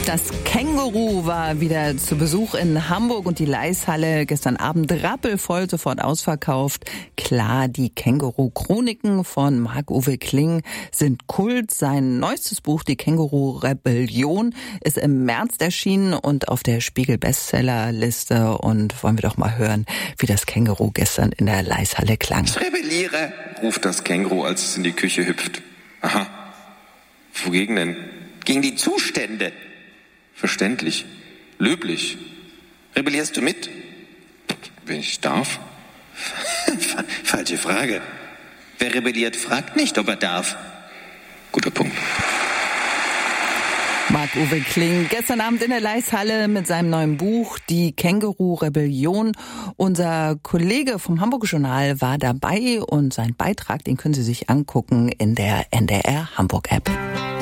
Das Känguru war wieder zu Besuch in Hamburg und die Leishalle gestern Abend rappelvoll, sofort ausverkauft. Klar, die Känguru-Chroniken von Marc-Uwe Kling sind Kult. Sein neuestes Buch, die Känguru-Rebellion, ist im März erschienen und auf der Spiegel-Bestsellerliste. Und wollen wir doch mal hören, wie das Känguru gestern in der Leishalle klang. Ich rebelliere, ruft das Känguru, als es in die Küche hüpft. Aha. Wogegen denn? Gegen die Zustände. Verständlich. Löblich. Rebellierst du mit? Wenn ich darf? Falsche Frage. Wer rebelliert, fragt nicht, ob er darf. Guter Punkt. Marc-Uwe Kling, gestern Abend in der Leishalle mit seinem neuen Buch, die Känguru-Rebellion. Unser Kollege vom Hamburger Journal war dabei und seinen Beitrag, den können Sie sich angucken in der NDR Hamburg App.